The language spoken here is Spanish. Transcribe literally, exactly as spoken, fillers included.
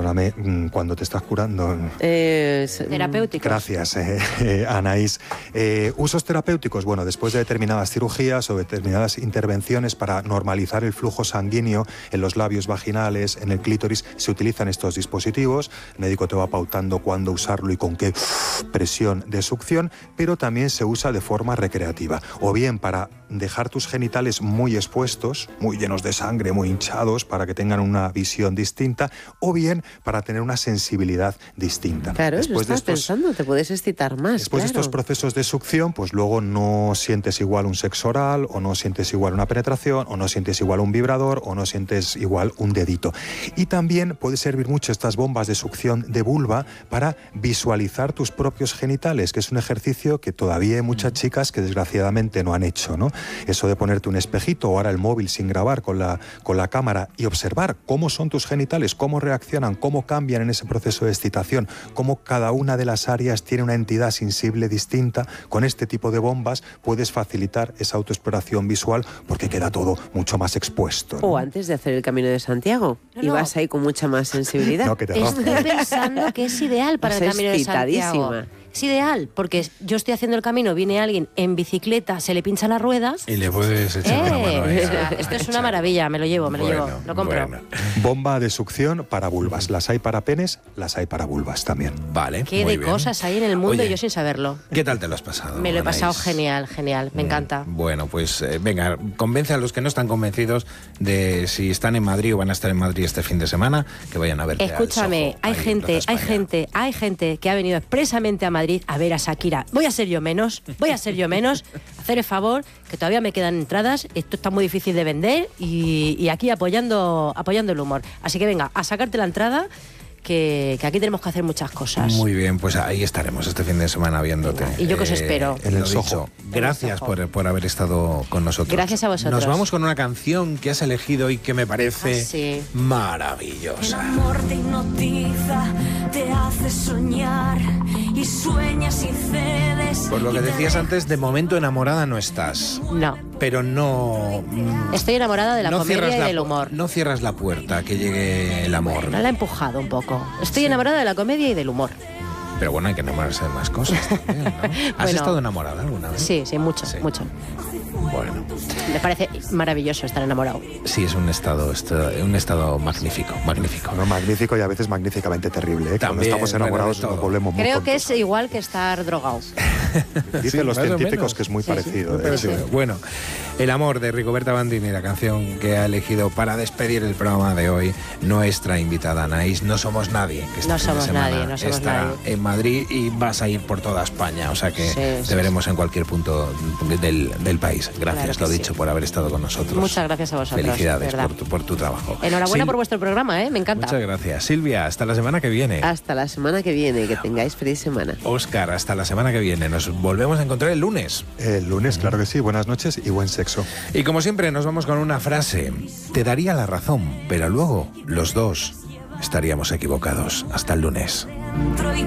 perdóname, cuando te estás curando. Eh, terapéuticos. Gracias, eh, eh, Anaís. Eh, usos terapéuticos, bueno, después de determinadas cirugías o determinadas intervenciones para normalizar el flujo sanguíneo en los labios vaginales, en el clítoris, se utilizan estos dispositivos. El médico te va pautando cuándo usarlo y con qué presión de succión, pero también se usa de forma recreativa, o bien para dejar tus genitales muy expuestos, muy llenos de sangre, muy hinchados, para que tengan una visión distinta, o bien para tener una sensibilidad distinta. Claro, después eso estás de estos, pensando, te puedes excitar más. Después claro. de estos procesos de succión, pues luego no sientes igual un sexo oral, o no sientes igual una penetración, o no sientes igual un vibrador, o no sientes igual un dedito. Y también puede servir mucho estas bombas de succión de vulva para visualizar tus propios genitales, que es un ejercicio que todavía hay muchas chicas que desgraciadamente no han hecho, ¿no? Eso de ponerte un espejito o ahora el móvil sin grabar con la, con la cámara y observar cómo son tus genitales, cómo reaccionan, cómo cambian en ese proceso de excitación, cómo cada una de las áreas tiene una entidad sensible distinta. Con este tipo de bombas puedes facilitar esa autoexploración visual porque queda todo mucho más expuesto, ¿no? O antes de hacer el Camino de Santiago, no, y no. vas ahí con mucha más sensibilidad. No, que te Estoy pensando que es ideal para el Camino de Santiago. Es ideal, porque yo estoy haciendo el camino, viene alguien en bicicleta, se le pincha las ruedas. Y le puedes echar eh, una mano ahí. Esto es una maravilla, me lo llevo, me lo bueno, llevo, lo compro. Bueno. Bomba de succión para vulvas. Las hay para penes, las hay para vulvas también. Vale. Qué muy de bien. cosas hay en el mundo. Oye, y yo sin saberlo. ¿Qué tal te lo has pasado? Me lo he Anaís? pasado genial, genial, me encanta. Bueno, pues eh, venga, convence a los que no están convencidos de si están en Madrid o van a estar en Madrid este fin de semana, que vayan a verte. Escúchame, hay gente, hay gente, hay gente que ha venido expresamente a Madrid a ver a Shakira. Voy a ser yo menos, voy a ser yo menos, hacer el favor, que todavía me quedan entradas, esto está muy difícil de vender y, y aquí apoyando, apoyando el humor. Así que venga, a sacarte la entrada, que, que aquí tenemos que hacer muchas cosas. Muy bien, pues ahí estaremos este fin de semana viéndote. Venga, y yo que os espero. En el Lo Soho. dicho, gracias por, por haber estado con nosotros. Gracias a vosotros. Nos vamos con una canción que has elegido y que me parece ah, sí. maravillosa. El amor te hipnotiza, te hace soñar y sueñas y cedes. Por lo que decías antes, de momento enamorada no estás. No. Pero no... Estoy enamorada de la no comedia y la, del humor. No cierras la puerta a que llegue el amor. No la he empujado un poco. Estoy sí. enamorada de la comedia y del humor. Pero bueno, hay que enamorarse de más cosas también, ¿no? ¿Has bueno, estado enamorada alguna vez? Sí, sí, mucho, sí. mucho. Bueno. Me parece maravilloso estar enamorado. Sí, es un estado, un estado magnífico, magnífico. No, magnífico y a veces magníficamente terrible, ¿eh? Cuando También, estamos enamorados bueno, nos volvemos muy Creo tontos. que es igual que estar drogado. Dicen sí, los científicos que es muy sí, parecido. Sí, de hecho. sí. Bueno, El amor de Rigoberta Bandini, la canción que ha elegido para despedir el programa de hoy, nuestra invitada Anaís. No somos nadie. Que este no fin somos de semana nadie, no somos estará nadie. en Madrid y vas a ir por toda España, o sea que sí, te sí, veremos sí. en cualquier punto del, del país. Gracias, claro lo dicho, sí. por haber estado con nosotros. Muchas gracias a vosotros. Felicidades por tu, por tu trabajo. Enhorabuena Sil- por vuestro programa, ¿eh? Me encanta. Muchas gracias. Silvia, hasta la semana que viene. Hasta la semana que viene, que tengáis feliz semana. Óscar, hasta la semana que viene. Nos volvemos a encontrar el lunes. El lunes, claro que sí. Buenas noches y buen sexo. Y como siempre, nos vamos con una frase. Te daría la razón, pero luego los dos estaríamos equivocados. Hasta el lunes.